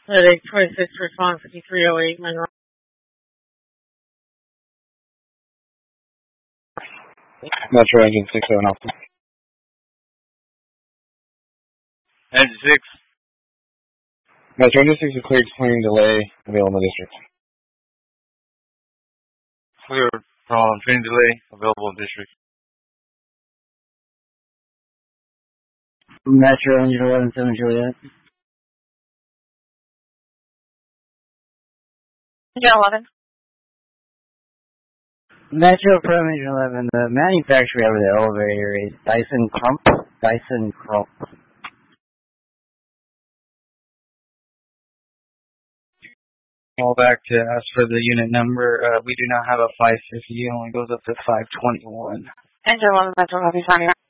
Headache 26, response 5308, Monroe. Metro engine 67 Alpha. Engine 6. Metro engine 6 is cleared, clearing delay, available in the district. Clear from training delay, available in district. Metro engine 117 Juliet. Engine 11. Metro from engine 11, the manufacturer of the elevator is Dyson Crump. Call back to ask for the unit number. We do not have a 550. It only goes up to 521. Engine 11, Metro, copy, signing out.